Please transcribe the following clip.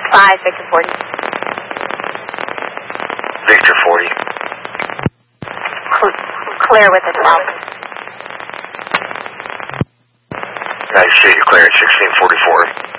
5, Victor 40. Victor 40. Clear with the 12. I see you clear at 1644.